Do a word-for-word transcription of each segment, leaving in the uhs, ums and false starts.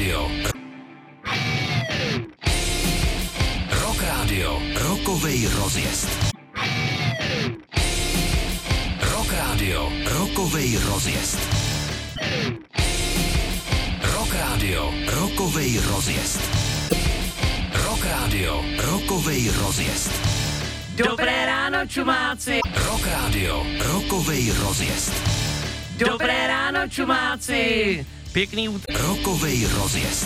Radio. Rock Radio. Rokovej rozjezd. Rock Radio. Rokovej rozjezd. Rock Radio. Rokovej rozjezd. Rock Radio. Rokovej rozjezd. Dobré ráno, čumáci. Rock Radio. Rokovej rozjezd. Dobré ráno, čumáci. Pěkný úterý. Rokovej rozjezd.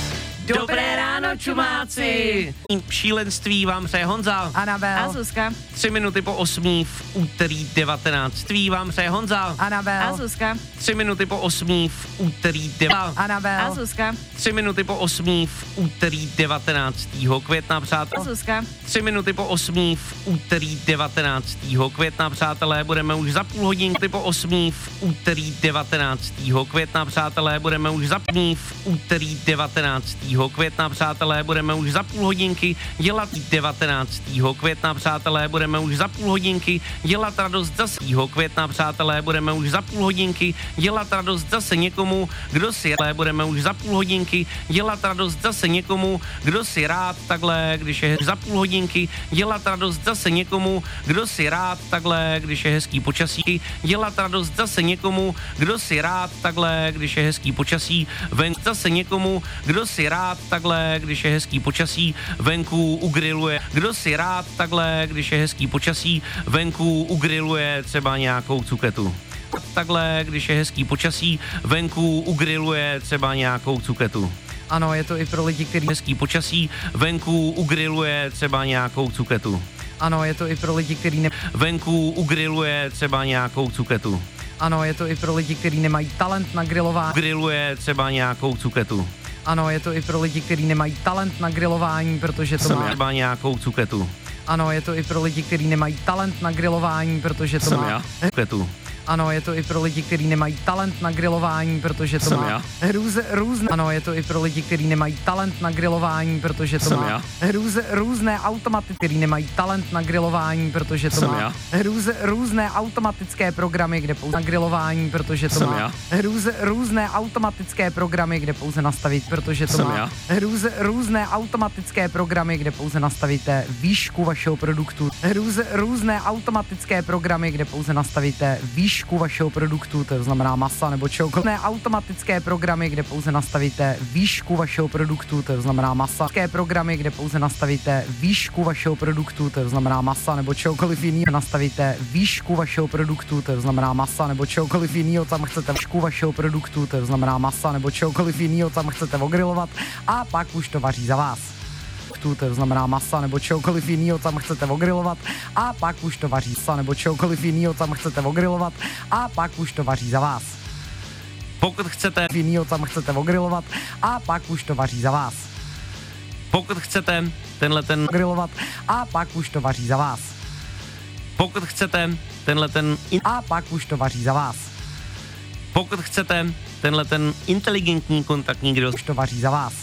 Dobré ráno, čumáci. Šílenství vám přeje Honza. Anabel. A Zuzka. Tři minuty po osmí v úterý devatenáctví vám přeje Honza. Anabel. A Zuzka. Tři minuty po osmí v úterý devatenáctví. Anabel. A Zuzka. Tři minuty po osmí v úterý devatenáctého května, A přátelé. Zuzka. Tři minuty po osmí v úterý devatenáctého května, přátelé, budeme už za půl hodinky po osmí v úterý devatenáctého května, přátelé, budeme už za půl v úterý devatenáctého května, přátelé, budeme už za půl hodinky dělat devatenáctého května, přátelé, budeme už za půl hodinky dělat radost zase května, přátelé, budeme už za půl hodinky dělat radost zase někomu, kdo si budeme už za půl hodinky dělat radost zase někomu, kdo si rád takhle, když je za půl hodinky dělat radost zase někomu, kdo si rád takhle, když je hezký počasí, dělat radost zase někomu, kdo si rád takhle, když je hezký počasí, ven zase někomu, kdo si rád takhle, když je hezký počasí, venku ugriluje, kdo si rád takhle, když je hezký počasí, venku ugriluje třeba nějakou cuketu. Takhle, když je hezký počasí, venku ugriluje třeba nějakou cuketu. Ano, je to i pro lidi, kteří... Hezký počasí, venku ugriluje třeba nějakou cuketu. Ano, je to i pro lidi, kteří ne... Venku ugriluje třeba nějakou cuketu. Ano, je to i pro lidi, kteří nemají talent na grilování. Griluje třeba nějakou cuketu. Ano, je to i pro lidi, kteří nemají talent na grilování, protože to má... Třeba nějakou cuketu. Ano, je to i pro lidi, kteří nemají talent na grilování, protože to Jsem má... já. Cuketu. Ano, je to i pro lidi, kteří nemají talent na grilování, protože to Jsem má já. Růz, různé. Ano, je to i pro lidi, kteří nemají talent na grilování, protože to Jsem má já. Růz, různé automaty, kteří nemají talent na grilování, protože to Jsem má já. Růz, různé automatické programy, kde pouze na grilování, protože to Jsem má já. Růz, různé automatické programy, kde pouze nastavit, protože to Jsem má já. Růz, různé automatické programy, kde pouze nastavíte výšku vašeho produktu. Růz, různé automatické programy, kde pouze nastavíte výšku vašeho produktu. To znamená masa nebo čokoliv. Ne automatické programy, kde pouze nastavíte výšku vašeho produktu, to znamená masa. Programy, kde pouze nastavíte výšku vašeho produktu, to znamená masa nebo čokoliv jiného. Nastavíte výšku vašeho produktu, to znamená masa nebo čokoliv jiného, tam chcete výšku vašeho produktu, to znamená masa nebo čokoliv jiného, tam chcete ogrilovat a pak už to vaří za vás. To znamená masa nebo čokoliv jiného, tam chcete ogrilovat a pak už to vaří masa nebo čokoliv jiného, tam chcete ogrilovat a pak už to vaří za vás. Pokud chcete Jiného tam chcete ogrilovat a pak už to vaří za vás. Pokud chcete tenhle ten Ogrilovat a pak už to vaří za vás. Pokud chcete tenhle ten in, A pak už to vaří za vás. pokud chcete tenhle ten inteligentní kontaktní grill, Už to vaří za vás.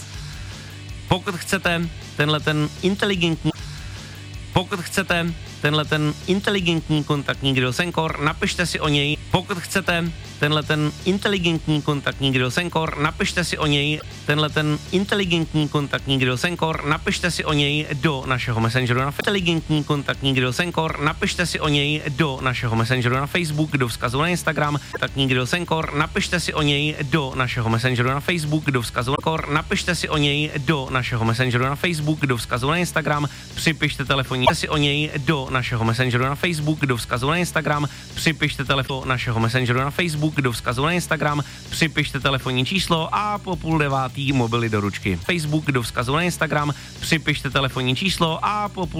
pokud chcete tenhle ten inteligentní pokud chcete tenhle ten inteligentní kontaktní grill Senkor, napište si o něj. Pokud chcete tenhle ten inteligentní kontaktní grill Senkor, napište si o něj. Tenhle ten inteligentní kontaktní grill Senkor, napište si o něj do našeho messengeru na inteligentní kontaktní grill Senkor, napište si o něj do našeho messengeru na Facebook, do vzkazu na Instagram, kontaktní grill Senkor, napište si o něj do našeho messengeru na Facebook, do vzkazu na Kor, napište si o něj do našeho messengeru na Facebook, do vzkazu na Instagram, připište telefonní si o něj do našeho messengeru na Facebook, do vzkazu na Instagram, připište telefon našeho messengeru na Facebook, do vzkazu na Instagram, připište telefonní číslo a po půl devátý mobily do ručky. Facebook, do vzkazu na Instagram, připište telefonní číslo a po půl